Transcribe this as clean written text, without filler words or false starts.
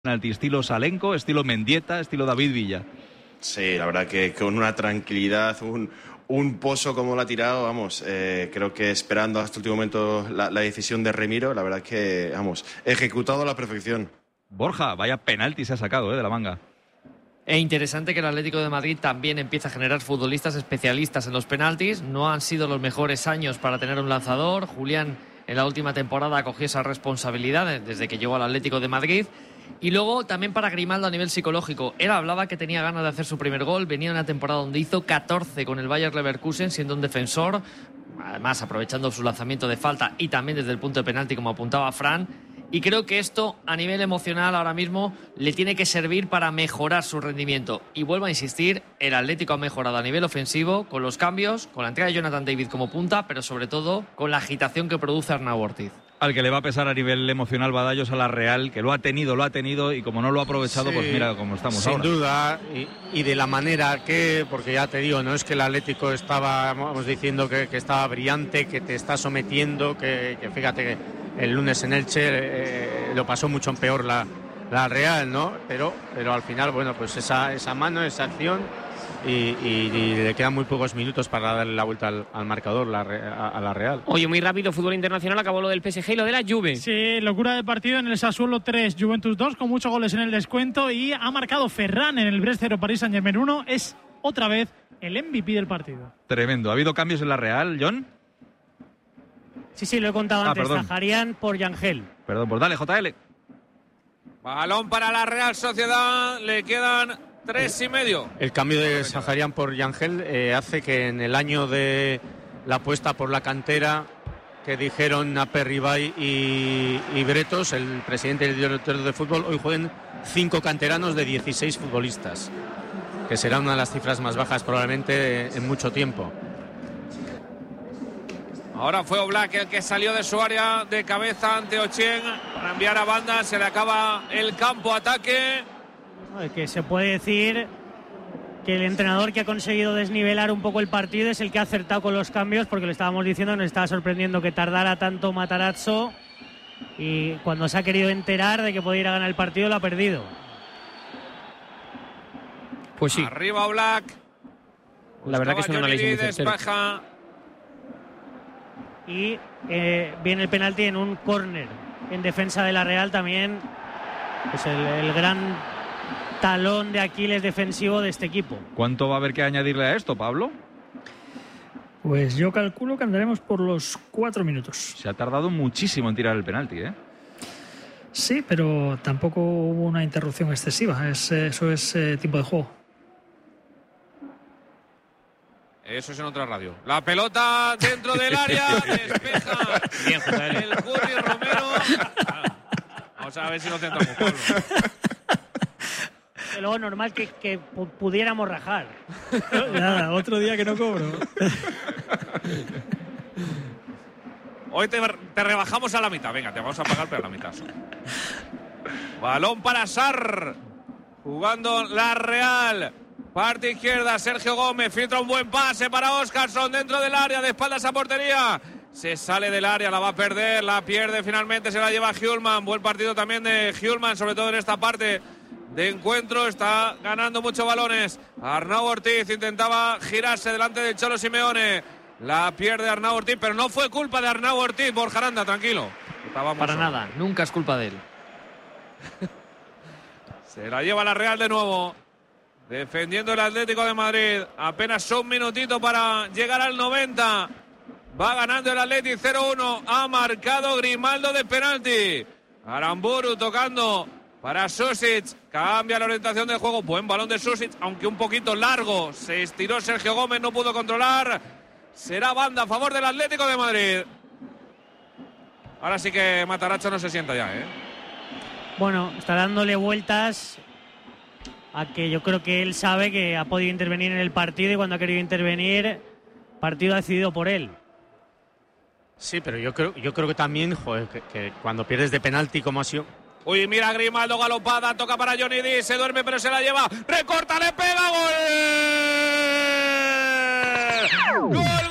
penalti estilo Salenko, estilo Mendieta, estilo David Villa. Sí, la verdad que con una tranquilidad, un pozo como lo ha tirado, vamos, creo que esperando hasta el último momento la decisión de Remiro, la verdad que, vamos, ejecutado a la perfección. Borja, vaya penalti se ha sacado de la manga. E interesante que el Atlético de Madrid también empieza a generar futbolistas especialistas en los penaltis. No han sido los mejores años para tener un lanzador. Julián en la última temporada cogió esa responsabilidad desde que llegó al Atlético de Madrid. Y luego también para Grimaldo a nivel psicológico. Él hablaba que tenía ganas de hacer su primer gol. Venía de una temporada donde hizo 14 con el Bayer Leverkusen, siendo un defensor. Además, aprovechando su lanzamiento de falta y también desde el punto de penalti, como apuntaba Fran. Y creo que esto, a nivel emocional, ahora mismo le tiene que servir para mejorar su rendimiento. Y vuelvo a insistir, el Atlético ha mejorado a nivel ofensivo con los cambios, con la entrega de Jonathan David como punta, pero sobre todo con la agitación que produce Arnau Ortiz. Al que le va a pesar a nivel emocional Badallos a la Real, que lo ha tenido y como no lo ha aprovechado, sí, pues mira cómo estamos sin ahora. Sin duda, y de la manera que, porque ya te digo, no es que el Atlético estábamos diciendo que estaba brillante, que te está sometiendo, que fíjate que el lunes en Elche lo pasó mucho peor la Real, ¿no? Pero al final, bueno, pues esa mano, esa acción y le quedan muy pocos minutos para darle la vuelta al marcador a la Real. Oye, muy rápido, fútbol internacional, acabó lo del PSG y lo de la Juve. Sí, locura de partido en el Sassuolo 3, Juventus 2, con muchos goles en el descuento, y ha marcado Ferran en el Brest 0, Paris Saint-Germain 1, es otra vez el MVP del partido. Tremendo. ¿Ha habido cambios en la Real, John? Sí, lo he contado antes. Zaharian por Yangel. Perdón, pues dale, JL. Balón para la Real Sociedad, le quedan 3,5. El cambio de Zaharian por Yangel hace que en el año de la apuesta por la cantera que dijeron Aperribay y Bretos, el presidente y el director de fútbol, hoy jueguen 5 canteranos de 16 futbolistas, que será una de las cifras más bajas probablemente en mucho tiempo. Ahora fue Oblak el que salió de su área de cabeza ante Ochen para enviar a banda. Se le acaba el campo ataque. Que se puede decir que el entrenador que ha conseguido desnivelar un poco el partido es el que ha acertado con los cambios, porque le estábamos diciendo, nos estaba sorprendiendo que tardara tanto Matarazzo, y cuando se ha querido enterar de que podía ir a ganar el partido lo ha perdido. Pues sí. Arriba Oblak. La verdad que es un análisis muy sincero. Despeja. Y viene el penalti en un córner en defensa de la Real también. Es el gran talón de Aquiles defensivo de este equipo. ¿Cuánto va a haber que añadirle a esto, Pablo? Pues yo calculo que andaremos por los 4 minutos. Se ha tardado muchísimo en tirar el penalti, ¿eh? Sí, pero tampoco hubo una interrupción excesiva. Eso es tiempo de juego. Eso es en otra radio. La pelota dentro del área, despeja. Bien, joder. El Curry Romero. Vamos a ver si lo centramos, Pablo. Y luego normal que pudiéramos rajar. Nada, otro día que no cobro. Hoy te rebajamos a la mitad. Venga, te vamos a pagar, pero a la mitad. Balón para Sarr. Jugando la Real. Parte izquierda, Sergio Gómez, filtra un buen pase para Óscarson dentro del área, de espaldas a portería. Se sale del área, la va a perder, la pierde finalmente, se la lleva Hjulman. Buen partido también de Hjulman, sobre todo en esta parte de encuentro. Está ganando muchos balones. Arnau Ortiz intentaba girarse delante del Cholo Simeone. La pierde Arnau Ortiz, pero no fue culpa de Arnau Ortiz. Borja Aranda, tranquilo. Para nada, nunca es culpa de él. Se la lleva la Real de nuevo. Defendiendo el Atlético de Madrid. Apenas un minutito para llegar al 90. Va ganando el Atlético 0-1. Ha marcado Grimaldo de penalti. Aramburu tocando para Susic. Cambia la orientación del juego. Buen balón de Susic, aunque un poquito largo. Se estiró Sergio Gómez, no pudo controlar. Será banda a favor del Atlético de Madrid. Ahora sí que Matarazzo no se sienta ya, ¿eh? Bueno, está dándole vueltas a que yo creo que él sabe que ha podido intervenir en el partido, y cuando ha querido intervenir, partido decidido por él. Sí, pero yo creo que también, joder, que cuando pierdes de penalti como ha sido. Uy, mira Grimaldo galopada, toca para Johnny Díaz, se duerme pero se la lleva, recorta, le pega, gol. ¡Gol!